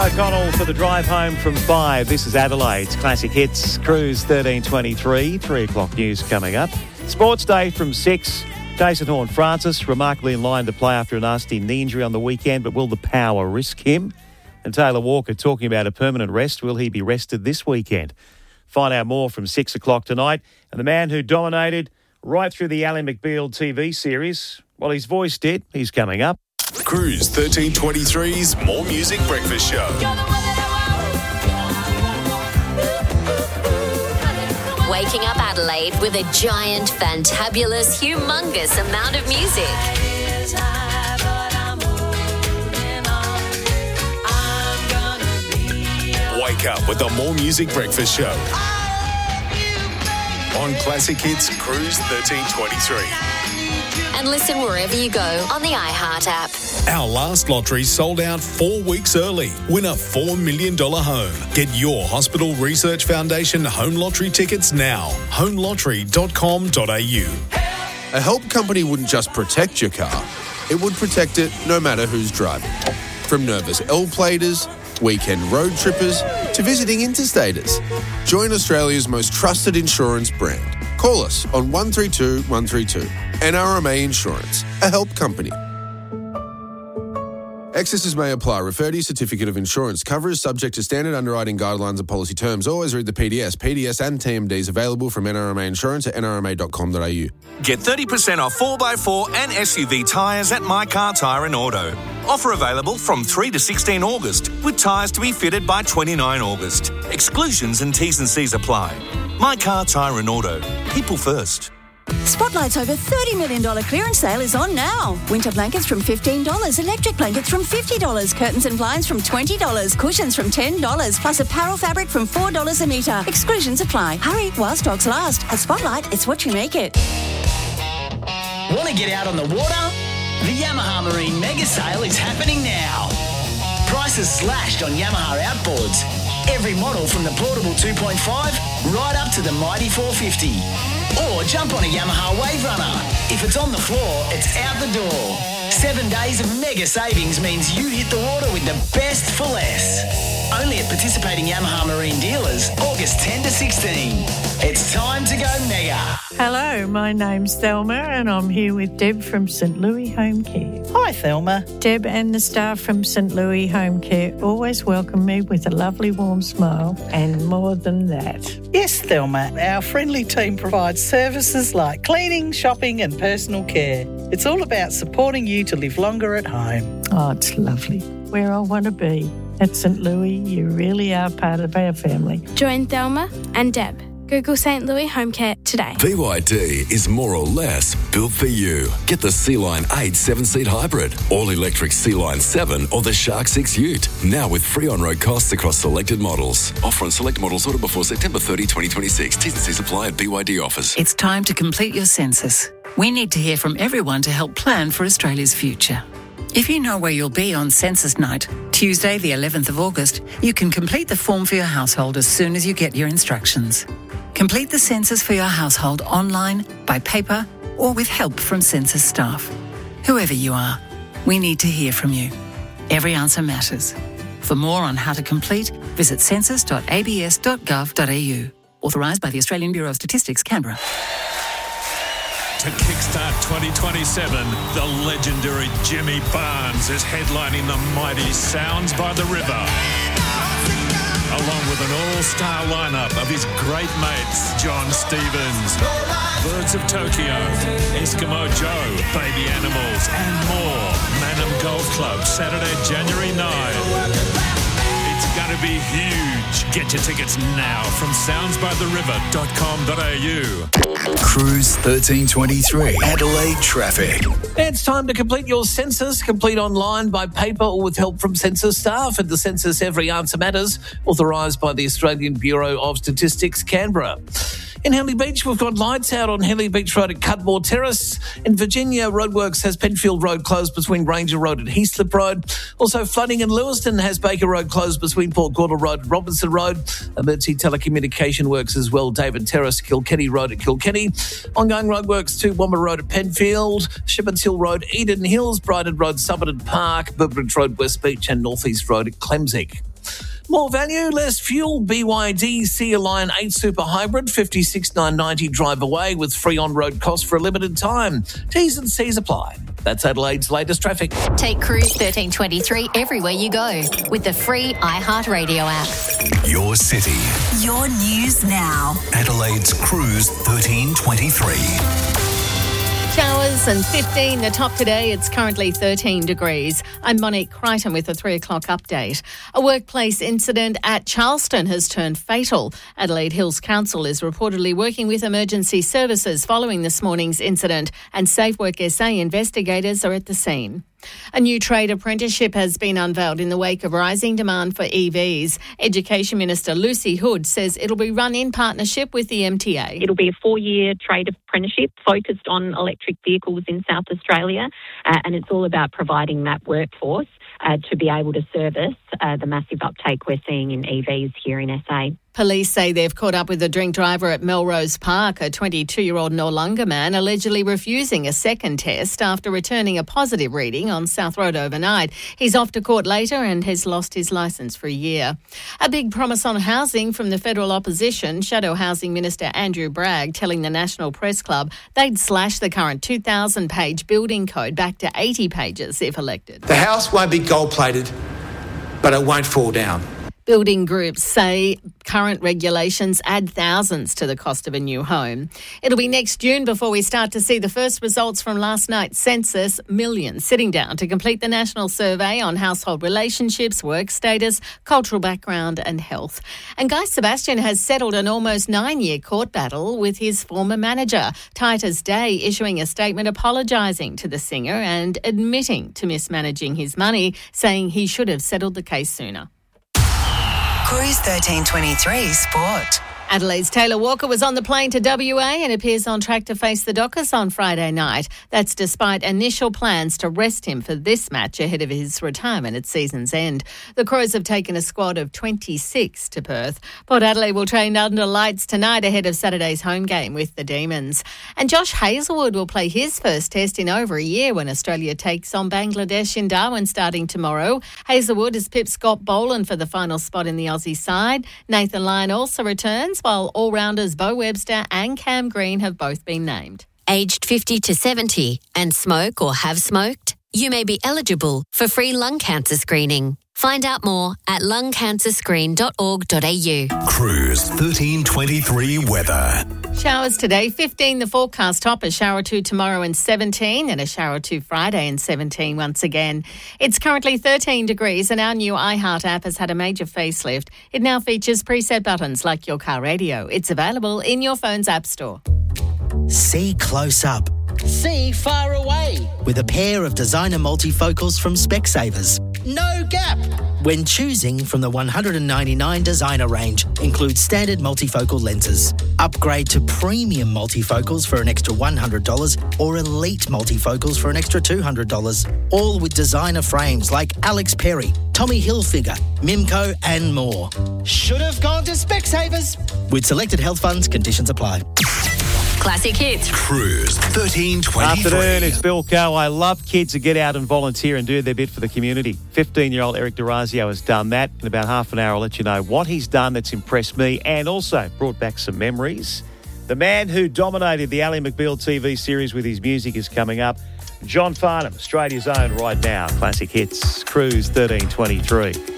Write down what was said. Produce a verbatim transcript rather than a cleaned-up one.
O'Connell for the drive home from five. This is Adelaide's Classic Hits, Cruise thirteen twenty-three. Three o'clock news coming up. Sports Day from six. Jason Horne-Francis, remarkably in line to play after a nasty knee injury on the weekend, but will the power risk him? And Taylor Walker talking about a permanent rest. Will he be rested this weekend? Find out more from six o'clock tonight. And the man who dominated right through the Ally McBeal T V series, well, his voice did. He's coming up. Cruise thirteen twenty-three's More Music Breakfast Show. Waking up Adelaide with a giant, fantabulous, humongous amount of music. Wake up with the More Music Breakfast Show. On Classic Hits Cruise thirteen twenty-three. And listen wherever you go on the iHeart app. Our last lottery sold out four weeks early. Win a four million dollars home. Get your Hospital Research Foundation home lottery tickets now. home lottery dot com dot a u. A help company wouldn't just protect your car, it would protect it no matter who's driving. From nervous L-platers, weekend road trippers, to visiting interstaters. Join Australia's most trusted insurance brand. Call us on one three two one three two. N R M A Insurance, a help company. Excesses may apply. Refer to your certificate of insurance. Cover is subject to standard underwriting guidelines and policy terms. Always read the P D S. P D S and T M Ds available from N R M A Insurance at N R M A dot com dot a u. Get thirty percent off four by four and S U V tyres at My Car Tyre and Auto. Offer available from three to sixteen August, with tyres to be fitted by twenty-nine August. Exclusions and T's and C's apply. My Car Tyre and Auto. People first. Spotlight's over thirty million dollars clearance sale is on now. Winter blankets from fifteen dollars, electric blankets from fifty dollars, curtains and blinds from twenty dollars, cushions from ten dollars, plus apparel fabric from four dollars a metre. Exclusions apply. Hurry while stocks last. At Spotlight, it's what you make it. Want to get out on the water? The Yamaha Marine Mega Sale is happening now. Prices slashed on Yamaha outboards. Every model from the portable two point five right up to the mighty four fifty. Or jump on a Yamaha Wave Runner. If it's on the floor, it's out the door. Seven days of mega savings means you hit the water with the best for less. Only at participating Yamaha Marine dealers, August tenth to sixteenth. It's time to go mega. Hello, my name's Thelma and I'm here with Deb from St Louis Home Care. Hi, Thelma. Deb and the staff from St Louis Home Care always welcome me with a lovely warm smile and more than that. Yes, Thelma. Our friendly team provides services like cleaning, shopping and personal care. It's all about supporting you to live longer at home. Oh, it's lovely. Where I want to be. At St Louis, you really are part of our family. Join Thelma and Deb. Google St Louis Home Care today. B Y D is more or less built for you. Get the Sea-Line eight seven-seat hybrid, all-electric Sea-Line seven or the Shark six Ute. Now with free on-road costs across selected models. Offer on select models ordered before September thirtieth, twenty twenty-six. T's and C's apply at B Y D offers. It's time to complete your census. We need to hear from everyone to help plan for Australia's future. If you know where you'll be on census night, Tuesday the eleventh of August, you can complete the form for your household as soon as you get your instructions. Complete the census for your household online, by paper, or with help from census staff. Whoever you are, we need to hear from you. Every answer matters. For more on how to complete, visit census dot a b s dot gov dot a u. Authorised by the Australian Bureau of Statistics, Canberra. To kickstart twenty twenty-seven, the legendary Jimmy Barnes is headlining the mighty Sounds by the River. Along with an all-star lineup of his great mates, John Stevens, Birds of Tokyo, Eskimo Joe, Baby Animals, and more. Manham Golf Club, Saturday, January ninth. It's going to be huge. Get your tickets now from sounds by the river dot com dot a u. Cruise thirteen twenty-three, Adelaide traffic. It's time to complete your census. Complete online, by paper, or with help from census staff. At the census, every answer matters. Authorised by the Australian Bureau of Statistics, Canberra. In Henley Beach, we've got lights out on Henley Beach Road at Cudmore Terrace. In Virginia, Roadworks has Penfield Road closed between Ranger Road and Heathslip Road. Also, flooding in Lewiston has Baker Road closed between Port Gordon Road and Robinson Road. Emergency telecommunication works as well. David Terrace, Kilkenny Road at Kilkenny. Ongoing roadworks to Womber Road at Penfield, Shepherds Hill Road, Eden Hills, Brighton Road, Somerton Park, Burbridge Road, West Beach and North East Road at Clemsig. More value, less fuel. B Y D Sea Line eight Super Hybrid, fifty-six thousand nine hundred ninety drive away with free on-road costs for a limited time. T's and C's apply. That's Adelaide's latest traffic. Take Cruise thirteen twenty-three everywhere you go with the free iHeartRadio app. Your city. Your news now. Adelaide's Cruise thirteen twenty-three. Showers and fifteen, the top today. It's currently thirteen degrees. I'm Monique Crichton with a three o'clock update. A workplace incident at Charleston has turned fatal. Adelaide Hills Council is reportedly working with emergency services following this morning's incident, and Safe Work S A investigators are at the scene. A new trade apprenticeship has been unveiled in the wake of rising demand for E Vs. Education Minister Lucy Hood says it'll be run in partnership with the M T A. It'll be a four-year trade apprenticeship focused on electric vehicles in South Australia, uh, and it's all about providing that workforce uh, to be able to service uh, the massive uptake we're seeing in E Vs here in S A. Police say they've caught up with a drink driver at Melrose Park, a twenty-two-year-old Noarlunga man allegedly refusing a second test after returning a positive reading on South Road overnight. He's off to court later and has lost his licence for a year. A big promise on housing from the federal opposition. Shadow Housing Minister Andrew Bragg telling the National Press Club they'd slash the current two thousand page building code back to eighty pages if elected. The house won't be gold-plated, but it won't fall down. Building groups say current regulations add thousands to the cost of a new home. It'll be next June before we start to see the first results from last night's census. Millions sitting down to complete the national survey on household relationships, work status, cultural background and health. And Guy Sebastian has settled an almost nine-year court battle with his former manager. Titus Day issuing a statement apologising to the singer and admitting to mismanaging his money, saying he should have settled the case sooner. Cruise thirteen twenty-three Sport. Adelaide's Taylor Walker was on the plane to W A and appears on track to face the Dockers on Friday night. That's despite initial plans to rest him for this match ahead of his retirement at season's end. The Crows have taken a squad of twenty-six to Perth. Port Adelaide will train under lights tonight ahead of Saturday's home game with the Demons. And Josh Hazlewood will play his first test in over a year when Australia takes on Bangladesh in Darwin starting tomorrow. Hazlewood has pipped Scott Boland for the final spot in the Aussie side. Nathan Lyon also returns, while all-rounders Bo Webster and Cam Green have both been named. Aged fifty to seventy and smoke or have smoked? You may be eligible for free lung cancer screening. Find out more at lung cancer screen dot org dot a u. Cruise thirteen twenty-three weather. Showers today, fifteen the forecast, top, a shower or two tomorrow and seventeen, and a shower or two Friday and seventeen once again. It's currently thirteen degrees and our new iHeart app has had a major facelift. It now features preset buttons like your car radio. It's available in your phone's app store. See close up. See far away. With a pair of designer multifocals from Specsavers. No gap. When choosing from the one hundred ninety-nine designer range, includes standard multifocal lenses. Upgrade to premium multifocals for an extra one hundred dollars or elite multifocals for an extra two hundred dollars. All with designer frames like Alex Perry, Tommy Hilfiger, Mimco and more. Should have gone to Specsavers. With selected health funds, conditions apply. Classic Hits. Cruise thirteen twenty-three. Afternoon, it's Bill Coe. I love kids that get out and volunteer and do their bit for the community. fifteen-year-old Eric D'Orazio has done that. In about half an hour, I'll let you know what he's done that's impressed me and also brought back some memories. The man who dominated the Ally McBeal T V series with his music is coming up. John Farnham, Australia's own right now. Classic Hits, Cruise thirteen twenty-three.